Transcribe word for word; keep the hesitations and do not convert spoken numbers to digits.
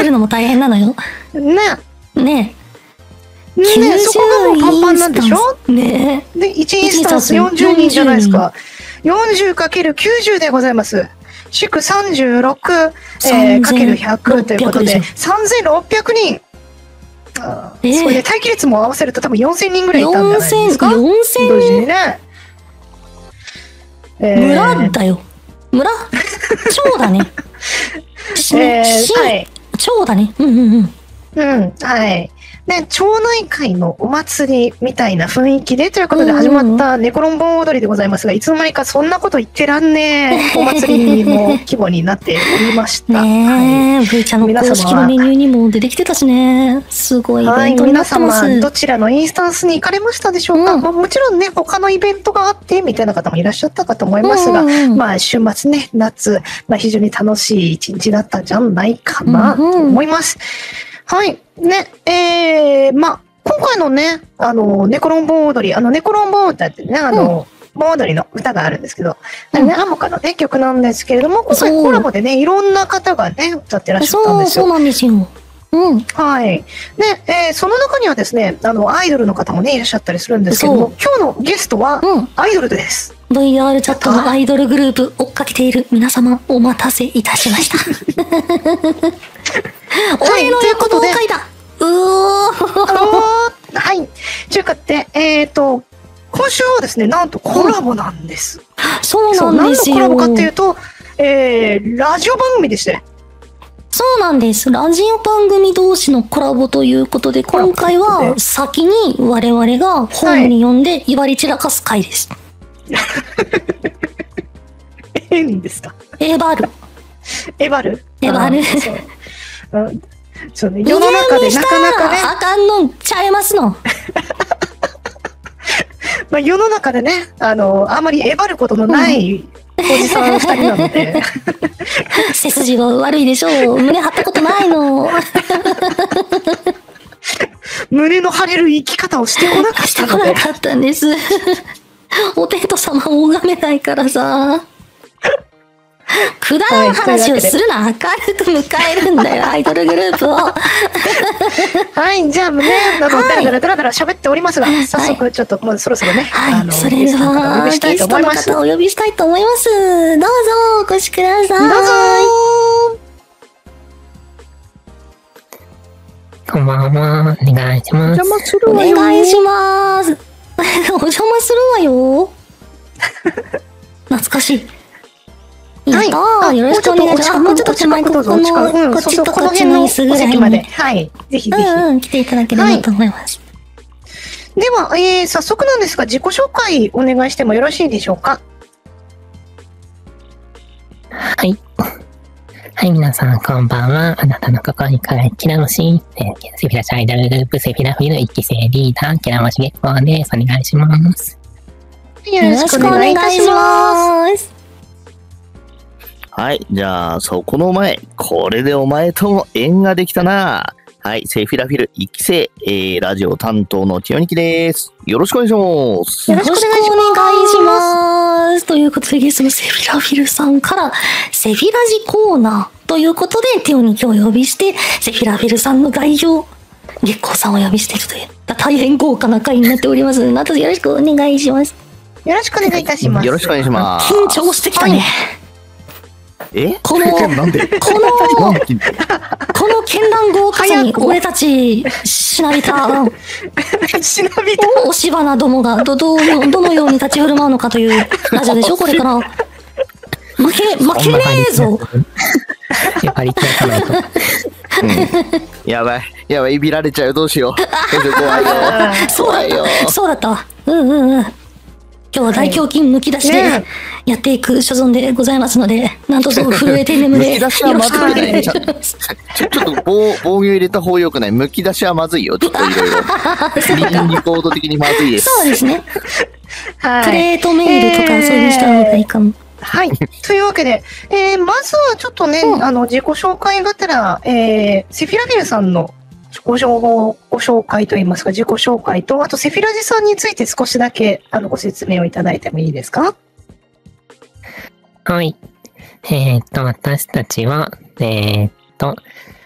べるのも大変なのよ。 ね。 ねねえ、そこがもうパンパンなんでしょねで、いちインスタンスよんじゅうにんじゃないですか。よんじゅうかけるきゅうじゅう でございます。祝さんじゅうろく、えー、かけるひゃくということで、さんぜんろっぴゃくにん。あえー、それで待機列も合わせると多分よんせんにんぐらいいたんじゃないですか。 よんせんにんね。えー、村だよ。村町だね。 えー、はい。 町だね。うんうんうん。 うん、はい。ね、町内会のお祭りみたいな雰囲気でということで始まったネコロンボ踊りでございますが、いつの間にかそんなこと言ってらんねえお祭りの規模になっておりました。 ねえ、はい、V ちゃんの公式のメニューにも出てきてたしね。すごいイベントになってます。 はい、皆様どちらのインスタンスに行かれましたでしょうか。うん、まあ、もちろんね、他のイベントがあってみたいな方もいらっしゃったかと思いますが、うんうん、まあ週末ね、夏、まあ、非常に楽しい一日だったんじゃないかなと思います。うんうん、はい。ね、えー、まあ、今回のね、あの、ネコロンボ踊り、あの、ネコロンボ歌ってね、あの、うん、盆踊りの歌があるんですけど、うん、ね、アモカのね、曲なんですけれども、今回コラボでね、いろんな方がね、歌ってらっしゃったんですよ。 そう、そうなんですよ。うん。 はい。で、えー、その中にはですね、あの、アイドルの方もね、いらっしゃったりするんですけども、今日のゲストは、アイドルです。 うん、ブイアール チャットのアイドルグループ追っかけている皆様、お待たせいたしました。お前の横動会だ。うおーはい。というかって、えっと、今週はですね、なんとコラボなんです。 そうなんですよ。 何のコラボかっていうと、えー、ラジオ番組でして。 そうなんです。ラジオ番組同士のコラボということで、今回は先に我々が本に読んで威張り散らかす回です。 ええんですか？ エバル。 エバル？ エバル。 そうね、世の中でなかなかね。 あかんのちゃいますの。 まあ世の中でね、あの、あまりえばることのないおじさん二人なので。 背筋が悪いでしょう。胸張ったことないの。 胸の張れる生き方をしてこなかったので。 してこなかったんです。お天道様を拝めないからさ。くだらん話をするな、明るく迎えるんだよ、アイドルグループを。 はい、じゃあね、あの、だらだらだらだら喋っておりますが、早速ちょっともうそろそろね、 はい、それではゲストの方をお呼びしたいと思います。どうぞお越しください。 どうぞ。 こんばんは、お願いします。 お邪魔するわよ。 お願いします。お邪魔するわよ。懐かしい。はい。よろしくお願いします。もうちょっと手前この、こっちとこっちの椅子ぐらいまで。 はい。ぜひぜひ。 うんうん、来ていただければと思います。 では、えー、早速なんですが、自己紹介お願いしてもよろしいでしょうか。 はい。はい、皆さん、こんばんは。あなたの心に輝きらもしい、えー、セフィラシアイドルグループ、セフィラフィルいっき生リーダー、キラモシゲッコーです。お願いします。 よろしくお願いいたします。 はい。じゃあ、そこの前。これでお前とも縁ができたな。はい。セフィラフィルいっき生、えー、ラジオ担当の千代にきです。よろしくお願いします。 よろしくお願いします。ということで、ゲストのセフィラフィルさんから、セフィラジコーナーということで、千代にきをお呼びして、セフィラフィルさんの概要、月光さんをお呼びしているという、大変豪華な回になっております。なとよろしくお願いします。 よろしくお願いいたします。 よろしくお願いします。 緊張してきたね。はいえこの、 なんでこの、この絢爛豪華さに俺たち、しなびた、 しなびた押し花どもがど、どう、どのように立ち振る舞うのかというラジオでしょこれから。負け、負けねえぞ。 やっぱり気がかないと。 やばい、やばい、いびられちゃう、どうしよう。どうしよう、怖いよ。 怖いよ。そうだったわ。うんうんうん。今日は大胸筋むき出しでやっていく所存でございますので、なんとぞ震えて眠れ。 むき出しはまずくない。ちょっと棒、棒牛入れた方よくない。むき出しはまずいよ。ちょっといろいろ。リコード的にまずいです。 そうですね。はい。プレートメールとかそういうした方がいいかも。 はい。というわけで、えー、まずはちょっとね、うん、あの、自己紹介がてら、えー、セフィラフィルさんのご情報、ご紹介といいますか、自己紹介と、あとセフィラジさんについて少しだけ、あの、ご説明をいただいてもいいですか？ はい。えー、っと、私たちは、えー、っと、